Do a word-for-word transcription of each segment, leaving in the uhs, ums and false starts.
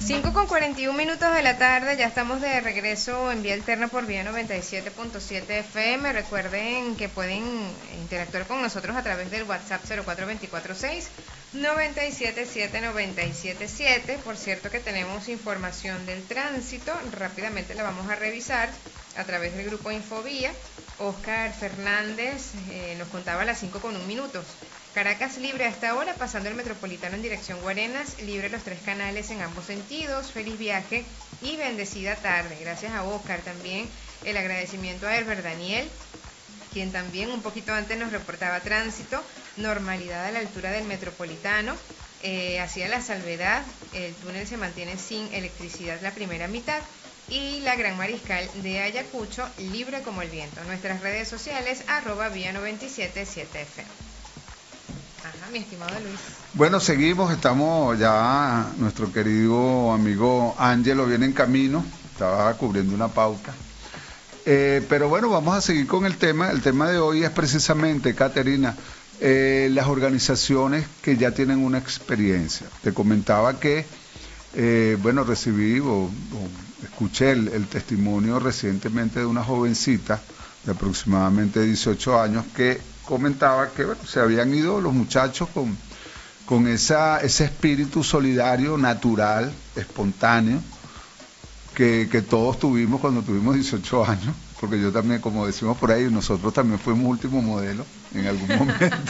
cinco con cuarenta y un minutos de la tarde, ya estamos de regreso en Vía Alterna por Vía noventa y siete punto siete F M. Recuerden que pueden interactuar con nosotros a través del WhatsApp cero cuatro dos cuatro seis, nueve siete siete, nueve siete siete. Por cierto que tenemos información del tránsito, rápidamente la vamos a revisar a través del grupo Infovía. Oscar Fernández eh, nos contaba a las cinco con un minutos. Caracas libre a esta hora, pasando el Metropolitano en dirección Guarenas, libre los tres canales en ambos sentidos. Feliz viaje y bendecida tarde. Gracias a Oscar. También el agradecimiento a Herbert Daniel, quien también un poquito antes nos reportaba tránsito, normalidad a la altura del Metropolitano. Eh, hacía la salvedad, el túnel se mantiene sin electricidad la primera mitad. Y la Gran Mariscal de Ayacucho, libre como el viento. Nuestras redes sociales, arroba vía noventa y siete punto siete F M. Ajá, mi estimado Luis. Bueno, seguimos, estamos ya, nuestro querido amigo Ángelo viene en camino, estaba cubriendo una pauta. Eh, pero bueno, vamos a seguir con el tema. El tema de hoy es precisamente, Caterina, eh, las organizaciones que ya tienen una experiencia. Te comentaba que, eh, bueno, recibí o, o escuché el, el testimonio recientemente de una jovencita de aproximadamente dieciocho años que comentaba que bueno, se habían ido los muchachos con, con esa, ese espíritu solidario, natural, espontáneo, que, que todos tuvimos cuando tuvimos dieciocho años, porque yo también, como decimos por ahí, nosotros también fuimos último modelo en algún momento.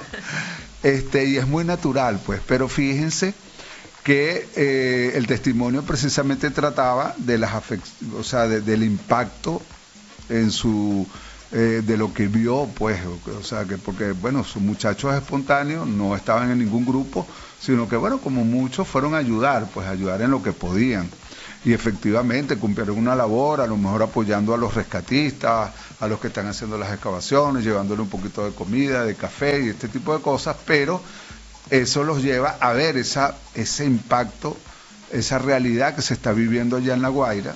este Y es muy natural, pues, pero fíjense que eh, el testimonio precisamente trataba de las afect- o sea, de, del impacto en su eh, de lo que vio, pues, o, o sea, que porque, bueno, sus muchachos espontáneos no estaban en ningún grupo, sino que, bueno, como muchos fueron a ayudar, pues, a ayudar en lo que podían. Y efectivamente cumplieron una labor, a lo mejor apoyando a los rescatistas, a los que están haciendo las excavaciones, llevándole un poquito de comida, de café y este tipo de cosas, pero eso los lleva a ver esa, ese impacto, esa realidad que se está viviendo allá en La Guaira,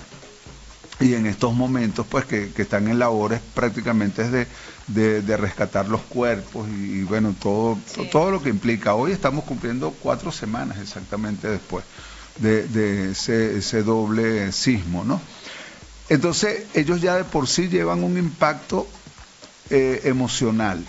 y en estos momentos pues que, que están en labores prácticamente de, de, de rescatar los cuerpos y, y bueno, todo, sí. todo lo que implica. Hoy estamos cumpliendo cuatro semanas exactamente después de, de ese, ese doble sismo, ¿no? Entonces ellos ya de por sí llevan un impacto eh, emocional,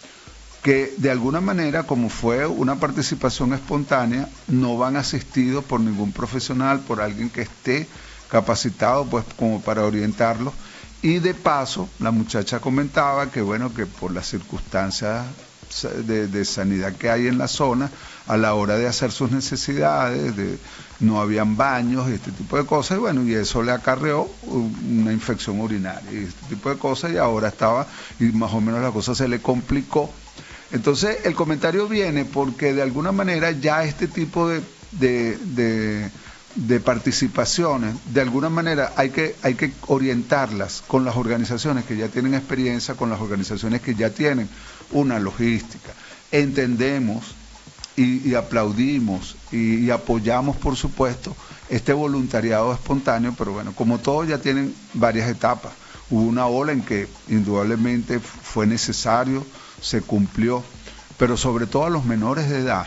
que de alguna manera, como fue una participación espontánea, no van asistidos por ningún profesional, por alguien que esté capacitado pues como para orientarlos. Y de paso la muchacha comentaba que bueno, que por las circunstancias de, de sanidad que hay en la zona, a la hora de hacer sus necesidades, de, no habían baños y este tipo de cosas, y bueno, y eso le acarreó una infección urinaria y este tipo de cosas, y ahora estaba, y más o menos la cosa se le complicó. Entonces el comentario viene porque de alguna manera ya este tipo de, de, de de participaciones, de alguna manera hay que, hay que orientarlas con las organizaciones que ya tienen experiencia, con las organizaciones que ya tienen una logística. Entendemos y, y aplaudimos y, y apoyamos, por supuesto, este voluntariado espontáneo, pero bueno, como todos ya tienen varias etapas. Hubo una ola en que indudablemente fue necesario, se cumplió, pero sobre todo a los menores de edad,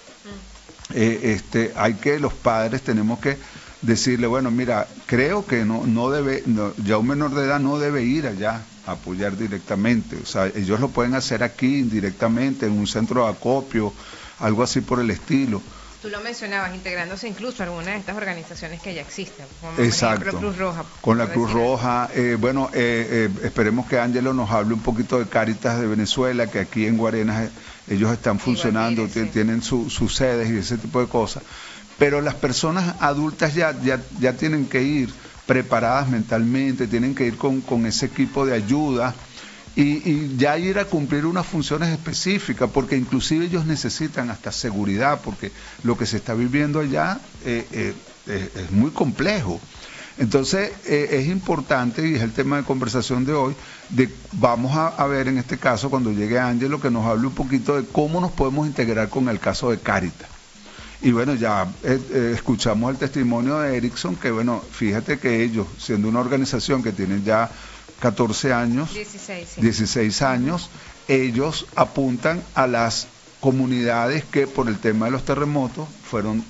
Eh, este, hay que, los padres tenemos que decirle, bueno, mira, creo que no, no debe, no, ya un menor de edad no debe ir allá a apoyar directamente, o sea, ellos lo pueden hacer aquí indirectamente, en un centro de acopio, algo así por el estilo. Tú lo mencionabas, integrándose incluso a alguna de estas organizaciones que ya existen, como Exacto, por ejemplo Cruz Roja. Con la Cruz Roja, eh, bueno, eh, eh, esperemos que Ángelo nos hable un poquito de Cáritas de Venezuela, que aquí en Guarenas eh, ellos están funcionando, Igual, sí. tienen sus su sedes y ese tipo de cosas, pero las personas adultas ya, ya, ya tienen que ir preparadas mentalmente, tienen que ir con, con ese equipo de ayuda, Y, y ya ir a cumplir unas funciones específicas, porque inclusive ellos necesitan hasta seguridad, porque lo que se está viviendo allá eh, eh, eh, es muy complejo. Entonces eh, es importante, y es el tema de conversación de hoy, de vamos a, a ver en este caso, cuando llegue Ángelo, que nos hable un poquito de cómo nos podemos integrar con el caso de Cáritas. Y bueno, ya eh, eh, escuchamos el testimonio de Erickson, que bueno, fíjate que ellos, siendo una organización que tienen ya catorce años, dieciséis, sí. dieciséis años, ellos apuntan a las comunidades que por el tema de los terremotos fueron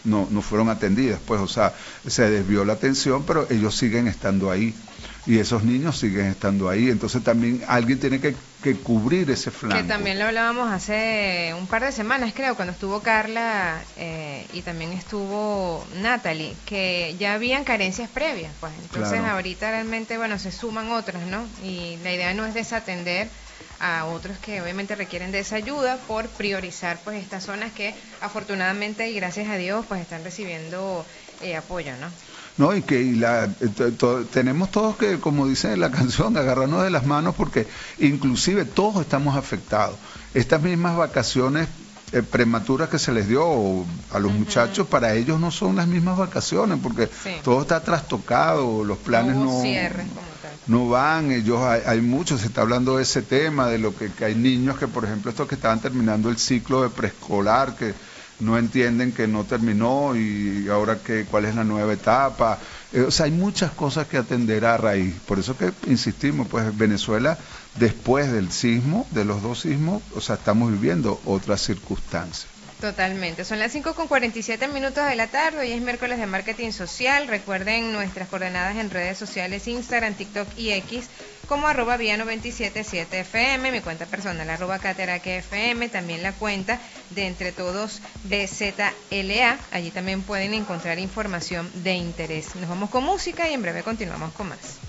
no, no fueron atendidas, pues, o sea, se desvió la atención, pero ellos siguen estando ahí. Y esos niños siguen estando ahí, entonces también alguien tiene que, que cubrir ese flanco. Que también lo hablábamos hace un par de semanas, creo, cuando estuvo Carla eh, y también estuvo Natalie, que ya habían carencias previas, pues entonces Claro. ahorita realmente, bueno, se suman otras, ¿no? Y la idea no es desatender a otros que obviamente requieren de esa ayuda por priorizar pues estas zonas que afortunadamente y gracias a Dios pues están recibiendo eh, apoyo, ¿no? No, y que y la, to, to, tenemos todos que, como dice la canción, agarrarnos de las manos porque inclusive todos estamos afectados. Estas mismas vacaciones eh, prematuras que se les dio a los uh-huh. muchachos, para ellos no son las mismas vacaciones porque sí. todo está trastocado, los planes no, no, cierres, como tal. no van, ellos hay, hay muchos, se está hablando de ese tema, de lo que, que hay niños que, por ejemplo, estos que estaban terminando el ciclo de preescolar, que no entienden que no terminó y ahora que cuál es la nueva etapa. Eh, o sea, hay muchas cosas que atender a raíz. Por eso que insistimos, pues Venezuela, después del sismo, de los dos sismos, o sea, estamos viviendo otras circunstancias. Totalmente. Son las cinco con cuarenta y siete minutos de la tarde. Hoy es miércoles de marketing social. Recuerden nuestras coordenadas en redes sociales, Instagram, TikTok y X, como arroba vía noventa y siete punto siete F M, mi cuenta personal arroba cateraque F M, también la cuenta de Entre Todos B Z L A. Allí también pueden encontrar información de interés. Nos vamos con música y en breve continuamos con más.